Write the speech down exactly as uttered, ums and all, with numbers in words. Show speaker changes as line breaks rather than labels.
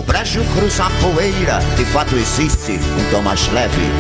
O brejo cruza a poeira, de fato existe um tom mais leve.